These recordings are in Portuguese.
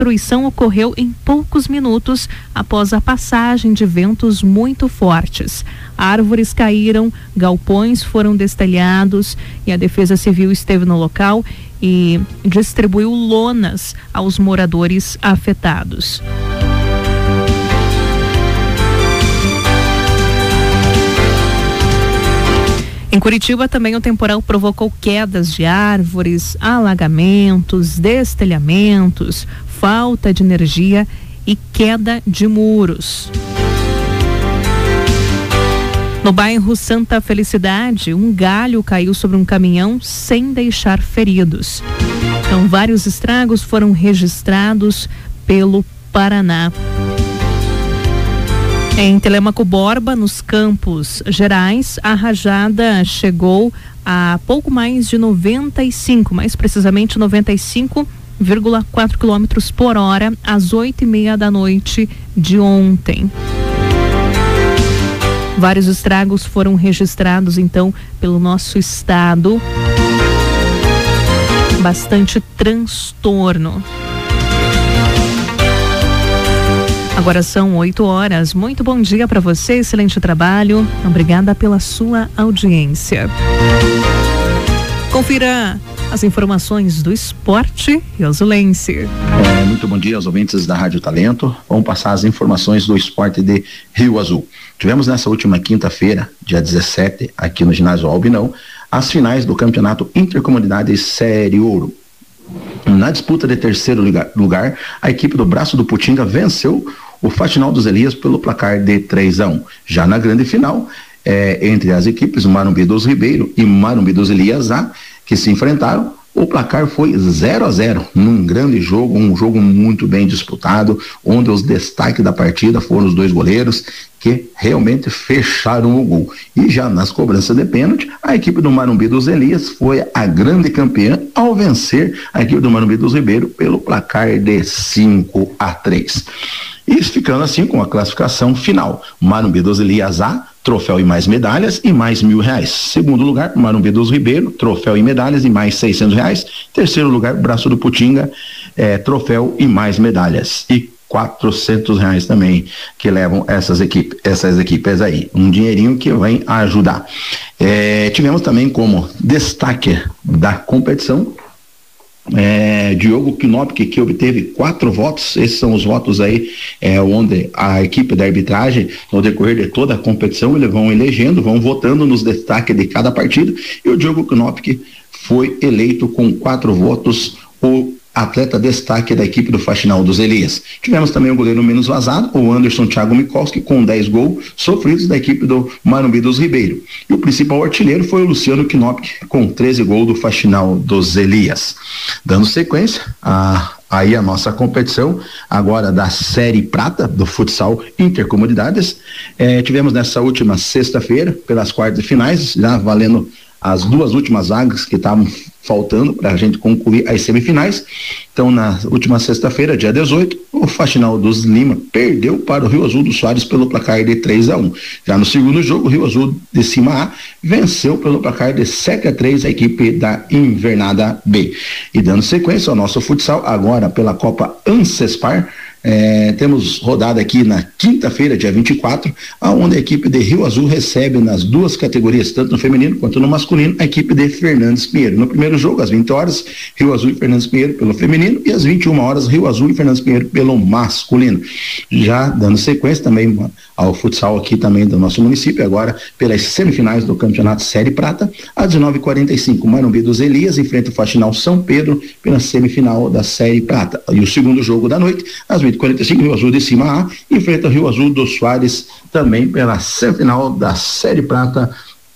destruição ocorreu em poucos minutos após a passagem de ventos muito fortes. Árvores caíram, galpões foram destelhados e a Defesa Civil esteve no local e distribuiu lonas aos moradores afetados. Em Curitiba também o temporal provocou quedas de árvores, alagamentos, destelhamentos, falta de energia e queda de muros. No bairro Santa Felicidade, um galho caiu sobre um caminhão sem deixar feridos. Então, vários estragos foram registrados pelo Paraná. Em Telêmaco Borba, nos Campos Gerais, a rajada chegou a pouco mais de 95, mais precisamente 95,4 quilômetros por hora, às 8:30 da noite de ontem. Vários estragos foram registrados, então, pelo nosso estado. Bastante transtorno. Agora são 8 horas. Muito bom dia para você, excelente trabalho. Obrigada pela sua audiência. Confira as informações do esporte rioazulense. Muito bom dia aos ouvintes da Rádio Talento. Vamos passar as informações do esporte de Rio Azul. Tivemos nessa última quinta-feira, dia 17, aqui no ginásio Albinão, as finais do campeonato Intercomunidade Série Ouro. Na disputa de terceiro lugar, a equipe do Braço do Putinga venceu o Faxinal dos Elias pelo placar de 3-1. Já na grande final, entre as equipes Marumbi dos Ribeiro e Marumbi dos Elias A, que se enfrentaram, o placar foi 0-0, num grande jogo, um jogo muito bem disputado, onde os destaques da partida foram os dois goleiros, que realmente fecharam o gol. E já nas cobranças de pênalti, a equipe do Marumbi dos Elias foi a grande campeã ao vencer a equipe do Marumbi dos Ribeiro pelo placar de 5-3. Isso ficando assim com a classificação final. Marumbi dos Elias A, troféu e mais medalhas e mais R$1.000. Segundo lugar, Marumbi dos Ribeiro, troféu e medalhas e mais R$600. Terceiro lugar, Braço do Putinga, troféu e mais medalhas. E R$400 também, que levam essas equipes aí. Um dinheirinho que vem ajudar. Tivemos também como destaque da competição Diogo Knopke, que obteve 4 votos. Esses são os votos aí onde a equipe da arbitragem, no decorrer de toda a competição, eles vão elegendo, vão votando nos destaques de cada partido, e o Diogo Knopke foi eleito com 4 votos o atleta destaque da equipe do Faxinal dos Elias. Tivemos também o goleiro menos vazado, o Anderson Thiago Mikolski, com 10 gols sofridos da equipe do Marumbi dos Ribeiro. E o principal artilheiro foi o Luciano Knopke, com 13 gols do Faxinal dos Elias. Dando sequência aí a nossa competição agora da Série Prata do futsal Intercomunidades. Tivemos nessa última sexta-feira, pelas quartas de finais, já valendo as 2 últimas vagas que estavam faltando para a gente concluir as semifinais. Então, na última sexta-feira, dia 18, o Faxinal dos Lima perdeu para o Rio Azul dos Soares pelo placar de 3-1. Já no segundo jogo, o Rio Azul de Cima A venceu pelo placar de 7-3 a equipe da Invernada B. E dando sequência ao nosso futsal, agora pela Copa Ancespar, temos rodada aqui na quinta-feira, dia 24, onde a equipe de Rio Azul recebe nas 2 categorias, tanto no feminino quanto no masculino, a equipe de Fernandes Pinheiro. No primeiro jogo, às 20 horas, Rio Azul e Fernandes Pinheiro pelo feminino, e às 21 horas, Rio Azul e Fernandes Pinheiro pelo masculino. Já dando sequência também ao futsal aqui também do nosso município, agora pelas semifinais do campeonato Série Prata, às 19h45, Marumbi dos Elias enfrenta o Faxinal São Pedro pela semifinal da Série Prata. E o segundo jogo da noite, às 20h45, Rio Azul de Cima A enfrenta o Rio Azul dos Soares também pela semifinal da Série Prata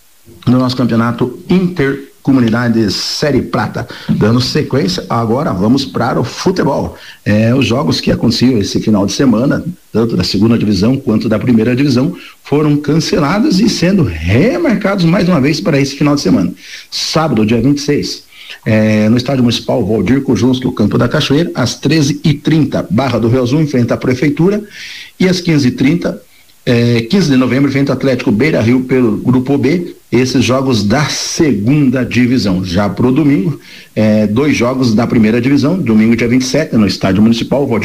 no nosso campeonato Intercomunidades Série Prata. Dando sequência, agora vamos para o futebol. Os jogos que aconteciam esse final de semana, tanto da segunda divisão quanto da primeira divisão, foram cancelados e sendo remarcados mais uma vez para esse final de semana. Sábado, dia 26, no estádio municipal Valdir Kujunski, o Campo da Cachoeira, às 13h30, Barra do Rio Azul enfrenta a prefeitura, e às 15h30 15 de novembro, evento Atlético Beira Rio pelo Grupo B, esses jogos da segunda divisão. Já pro domingo, 2 jogos da primeira divisão, domingo dia 27, no Estádio Municipal,